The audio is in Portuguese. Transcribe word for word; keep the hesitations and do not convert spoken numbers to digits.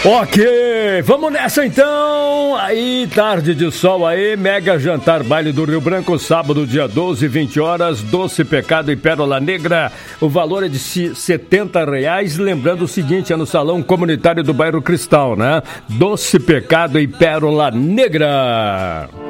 Ok, vamos nessa então. Aí, tarde de sol aí, mega jantar baile do Rio Branco, sábado, dia doze, vinte horas, Doce Pecado e Pérola Negra. O valor é de setenta reais. Lembrando o seguinte, é no Salão Comunitário do Bairro Cristal, né? Doce Pecado e Pérola Negra.